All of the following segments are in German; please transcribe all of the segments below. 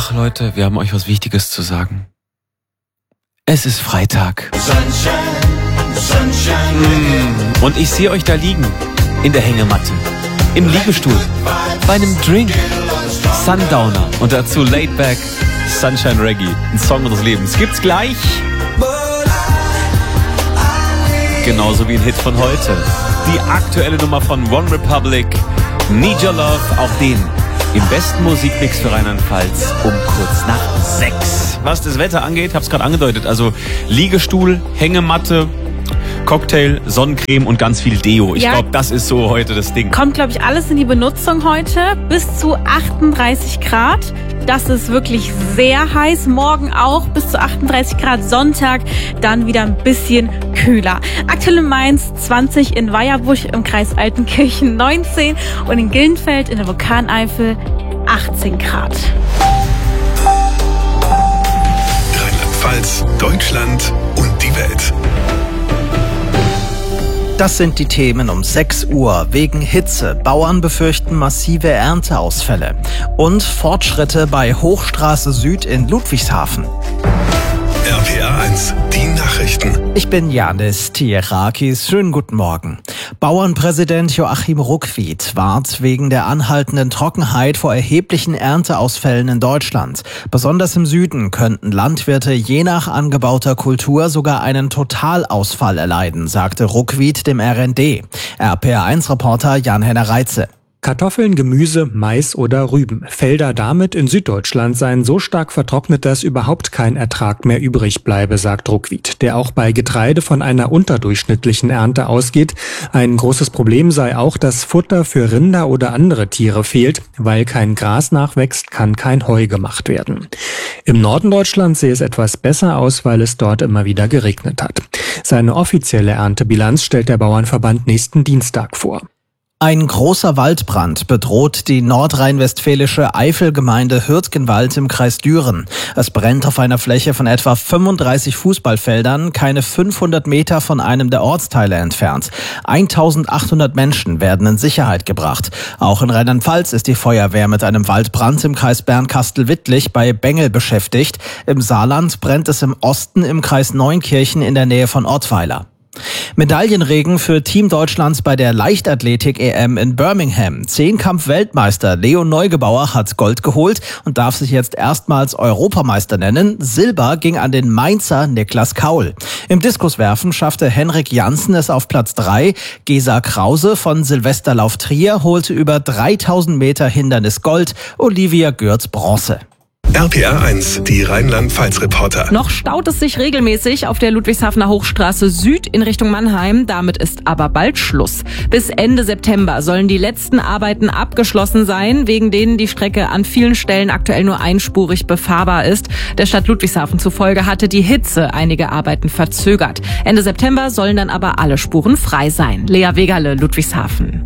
wach, Leute. Wir haben euch was Wichtiges zu sagen. Es ist Freitag. Und ich sehe euch da liegen. In der Hängematte. Im Liegestuhl. Bei einem Drink. Sundowner. Und dazu Laid Back Sunshine Reggae. Ein Song unseres Lebens. Gibt's gleich. Genauso wie ein Hit von heute. Die aktuelle Nummer von One Republic. Need Your Love. Auch den im besten Musikmix für Rheinland-Pfalz um kurz nach 6. Was das Wetter angeht, hab's gerade angedeutet. Also Liegestuhl, Hängematte, Cocktail, Sonnencreme und ganz viel Deo. Ich glaube, das ist so heute das Ding. Kommt, glaube ich, alles in die Benutzung heute. Bis zu 38 Grad. Das ist wirklich sehr heiß. Morgen auch bis zu 38 Grad. Sonntag dann wieder ein bisschen kühler. Aktuell in Mainz 20, in Weierbusch im Kreis Altenkirchen 19 und in Gillenfeld in der Vulkaneifel 18 Grad. Rheinland-Pfalz, Deutschland und die Welt. Das sind die Themen um 6 Uhr. Wegen Hitze. Bauern befürchten massive Ernteausfälle. Und Fortschritte bei Hochstraße Süd in Ludwigshafen. RPA 1, die Nachrichten. Ich bin Janis Tierakis. Schönen guten Morgen. Bauernpräsident Joachim Ruckwied warnt wegen der anhaltenden Trockenheit vor erheblichen Ernteausfällen in Deutschland. Besonders im Süden könnten Landwirte je nach angebauter Kultur sogar einen Totalausfall erleiden, sagte Ruckwied dem RND. RPA1-Reporter Jan-Henner Reitze. Kartoffeln, Gemüse, Mais oder Rüben. Felder damit in Süddeutschland seien so stark vertrocknet, dass überhaupt kein Ertrag mehr übrig bleibe, sagt Ruckwied, der auch bei Getreide von einer unterdurchschnittlichen Ernte ausgeht. Ein großes Problem sei auch, dass Futter für Rinder oder andere Tiere fehlt. Weil kein Gras nachwächst, kann kein Heu gemacht werden. Im Norden Deutschlands sehe es etwas besser aus, weil es dort immer wieder geregnet hat. Seine offizielle Erntebilanz stellt der Bauernverband nächsten Dienstag vor. Ein großer Waldbrand bedroht die nordrhein-westfälische Eifelgemeinde Hürtgenwald im Kreis Düren. Es brennt auf einer Fläche von etwa 35 Fußballfeldern, keine 500 Meter von einem der Ortsteile entfernt. 1800 Menschen werden in Sicherheit gebracht. Auch in Rheinland-Pfalz ist die Feuerwehr mit einem Waldbrand im Kreis Bernkastel-Wittlich bei Bengel beschäftigt. Im Saarland brennt es im Osten im Kreis Neunkirchen in der Nähe von Ottweiler. Medaillenregen für Team Deutschlands bei der Leichtathletik-EM in Birmingham. Zehnkampf-Weltmeister Leo Neugebauer hat Gold geholt und darf sich jetzt erstmals Europameister nennen. Silber ging an den Mainzer Niklas Kaul. Im Diskuswerfen schaffte Henrik Janssen es auf Platz 3. Gesa Krause von Silvesterlauf Trier holte über 3000 Meter Hindernis Gold. Olivia Görz Bronze. RPA 1, die Rheinland-Pfalz-Reporter. Noch staut es sich regelmäßig auf der Ludwigshafener Hochstraße Süd in Richtung Mannheim. Damit ist aber bald Schluss. Bis Ende September sollen die letzten Arbeiten abgeschlossen sein, wegen denen die Strecke an vielen Stellen aktuell nur einspurig befahrbar ist. Der Stadt Ludwigshafen zufolge hatte die Hitze einige Arbeiten verzögert. Ende September sollen dann aber alle Spuren frei sein. Lea Wegerle, Ludwigshafen.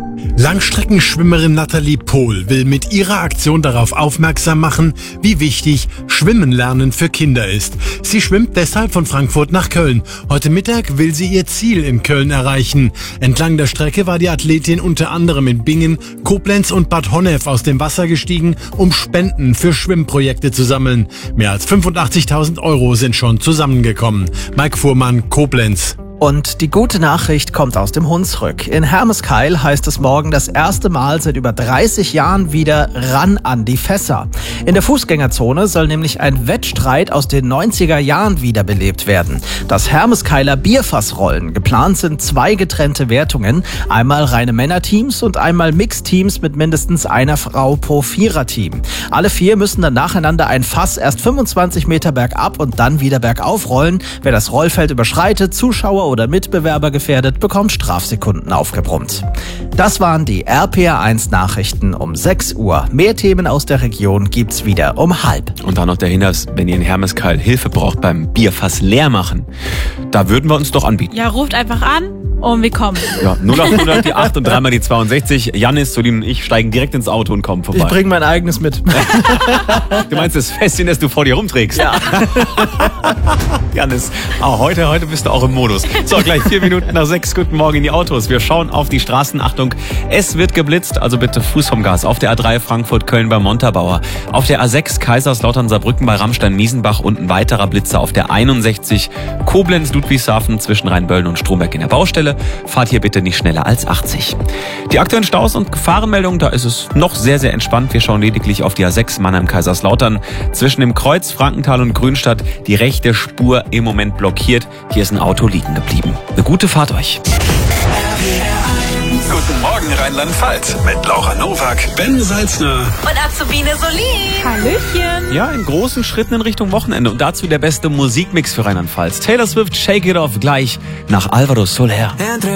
Langstreckenschwimmerin Nathalie Pohl will mit ihrer Aktion darauf aufmerksam machen, wie wichtig Schwimmen lernen für Kinder ist. Sie schwimmt deshalb von Frankfurt nach Köln. Heute Mittag will sie ihr Ziel in Köln erreichen. Entlang der Strecke war die Athletin unter anderem in Bingen, Koblenz und Bad Honnef aus dem Wasser gestiegen, um Spenden für Schwimmprojekte zu sammeln. Mehr als 85.000 € sind schon zusammengekommen. Mike Fuhrmann, Koblenz. Und die gute Nachricht kommt aus dem Hunsrück. In Hermeskeil heißt es morgen das erste Mal seit über 30 Jahren wieder ran an die Fässer. In der Fußgängerzone soll nämlich ein Wettstreit aus den 90er Jahren wiederbelebt werden. Das Hermeskeiler Bierfassrollen. Geplant sind 2 getrennte Wertungen. Einmal reine Männerteams und einmal Mixteams mit mindestens einer Frau pro Viererteam. Alle 4 müssen dann nacheinander ein Fass erst 25 Meter bergab und dann wieder bergauf rollen. Wer das Rollfeld überschreitet, Zuschauer oder Mitbewerber gefährdet, bekommt Strafsekunden aufgebrummt. Das waren die RPA 1 Nachrichten um 6 Uhr. Mehr Themen aus der Region gibt's wieder um 12:30. Und dann noch der Hinweis, wenn ihr in Hermeskeil Hilfe braucht beim Bierfass leer machen, da würden wir uns doch anbieten. Ja, ruft einfach an und wir kommen. Ja, 0800 die 8 und dreimal die 62. Janis, Solin und ich steigen direkt ins Auto und kommen vorbei. Ich bringe mein eigenes mit. Du meinst das Fässchen, das du vor dir rumträgst? Ja. Janis, heute bist du auch im Modus. So, gleich 4 Minuten nach 6. Guten Morgen in die Autos. Wir schauen auf die Straßen. Achtung, es wird geblitzt, also bitte Fuß vom Gas. Auf der A3 Frankfurt-Köln bei Montabaur. Auf der A6 Kaiserslautern-Saarbrücken bei Rammstein-Miesenbach und ein weiterer Blitzer auf der 61 Koblenz-Ludwigshafen zwischen Rheinböllen und Stromberg in der Baustelle. Fahrt hier bitte nicht schneller als 80. Die aktuellen Staus und Gefahrenmeldungen, da ist es noch sehr, sehr entspannt. Wir schauen lediglich auf die A6 Mannheim-Kaiserslautern. Zwischen dem Kreuz Frankenthal und Grünstadt die rechte Spur im Moment blockiert. Hier ist ein Auto liegen geblieben. Eine gute Fahrt euch. Guten Morgen Rheinland-Pfalz mit Laura Nowak, Ben Salzner Und Azubine Solin. Hallöchen. Ja, in großen Schritten in Richtung Wochenende. Und dazu der beste Musikmix für Rheinland-Pfalz. Taylor Swift, Shake It Off, gleich nach Álvaro Soler.